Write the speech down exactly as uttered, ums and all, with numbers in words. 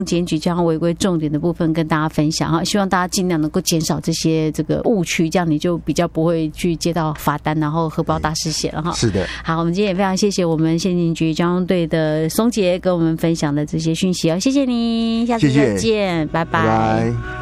检举交通违规重点的部分跟大家分享哈，希望大家尽量能够减少这些这个误区，这样你就比较不会去接到罚单，然后荷包大失血了哈。 是的， 好，我们今天也非常谢谢我们县警局交通队的松杰跟我们分享的这些讯息哦，谢谢你，下次再见，谢谢，拜拜。 拜拜。